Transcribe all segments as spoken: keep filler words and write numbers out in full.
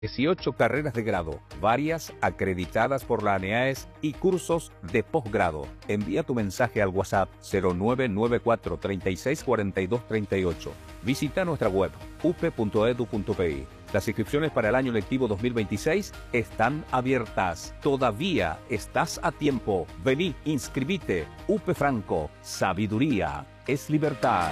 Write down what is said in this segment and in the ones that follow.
dieciocho carreras de grado, varias acreditadas por la ANEAES y cursos de posgrado. Envía tu mensaje al WhatsApp cero nueve nueve cuatro, treinta y seis, cuarenta y dos, treinta y ocho. Visita nuestra web u p e punto e d u punto p i. Las inscripciones para el año lectivo dos mil veintiséis están abiertas. Todavía estás a tiempo. Vení, inscribite. U P E Franco. Sabiduría es libertad.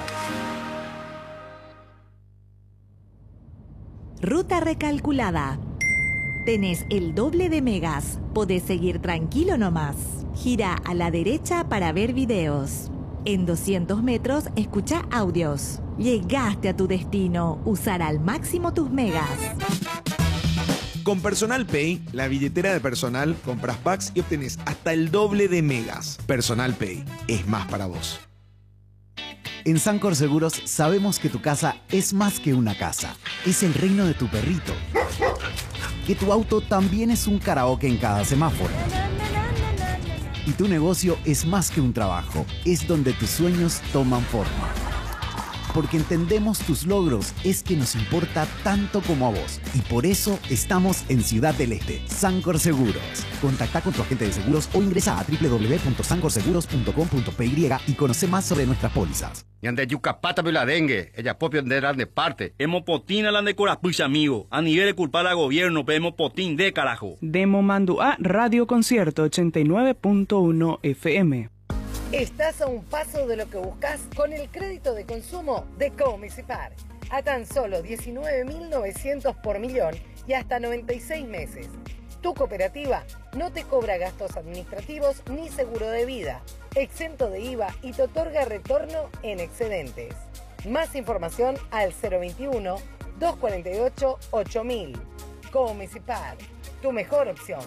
Ruta recalculada. Tenés el doble de megas. Podés seguir tranquilo nomás. Gira a la derecha para ver videos. En doscientos metros, escucha audios. Llegaste a tu destino. Usar al máximo tus megas. Con Personal Pay, la billetera de personal, compras packs y obtenés hasta el doble de megas. Personal Pay es más para vos. En Sancor Seguros sabemos que tu casa es más que una casa. Es el reino de tu perrito. Que tu auto también es un karaoke en cada semáforo. Y tu negocio es más que un trabajo. Es donde tus sueños toman forma. Porque entendemos tus logros, es que nos importa tanto como a vos. Y por eso estamos en Ciudad del Este. Sancor Seguros. Contacta con tu agente de seguros o ingresa a doble u doble u doble u punto sancor seguros punto com punto p y y conoce más sobre nuestras pólizas. Yande yucapata la dengue, ella propio de de parte. Hemos potina la de corapucha amigo. A nivel de culpar al gobierno, pero hemos potín de carajo. Demo Mandu a Radio Concierto ochenta y nueve punto uno F M. Estás a un paso de lo que buscas con el crédito de consumo de Comunicipar. A tan solo diecinueve mil novecientos por millón y hasta noventa y seis meses. Tu cooperativa no te cobra gastos administrativos ni seguro de vida, exento de I V A y te otorga retorno en excedentes. Más información al cero veintiuno, doscientos cuarenta y ocho, ocho mil. Comunicipar, tu mejor opción.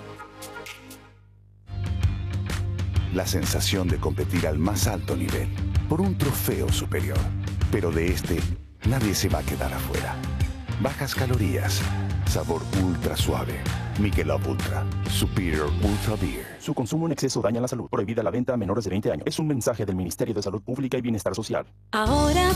La sensación de competir al más alto nivel, por un trofeo superior. Pero de este, nadie se va a quedar afuera. Bajas calorías, sabor ultra suave. Michelob Ultra, Superior Ultra Beer. Su consumo en exceso daña la salud. Prohibida la venta a menores de veinte años. Es un mensaje del Ministerio de Salud Pública y Bienestar Social. Ahora